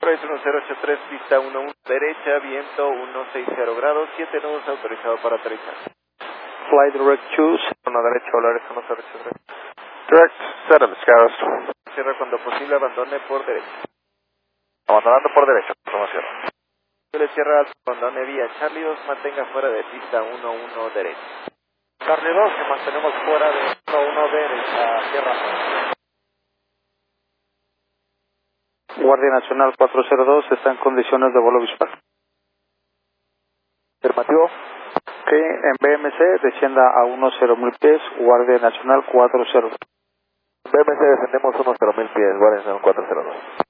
Price 1083, pista 11 derecha, viento 160 grados, 7 nudos autorizado para aterrizar. Fly direct choose. 1 derecha, volar 183. Direct, set up, Scaros. Cierra cuando posible, abandone por derecha. Abandonando por derecha, toma cierra. Le cierra alto, abandone vía Charlie 2, mantenga fuera de pista 11 derecha. Charlie 2, que mantenemos fuera de 11 derecha, tierra. Guardia Nacional 402 está en condiciones de vuelo visual. Afirmativo. Que en BMC descienda a 10.000 pies, Guardia Nacional 402. BMC descendemos 10.000 pies, Guardia Nacional 402.